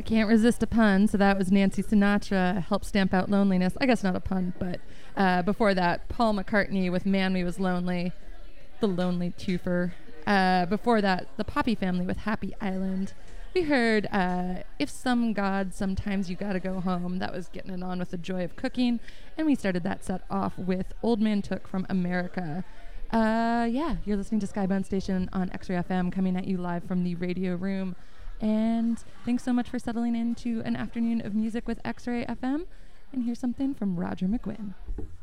Can't resist a pun, so that was Nancy Sinatra, Help Stamp Out Loneliness. I guess not a pun, but before that, Paul McCartney with Man We Was Lonely, the Lonely Twofer. Before that, the Poppy Family with Happy Island. We heard If Some God, Sometimes You Gotta Go Home. That was Getting It On with the Joy of Cooking. And we started that set off with Old Man Took from America. Yeah, you're listening to Skybound Station on X-Ray FM, coming at you live from the radio room. And thanks so much for settling into an afternoon of music with X-Ray FM. And here's something from Roger McGuinn.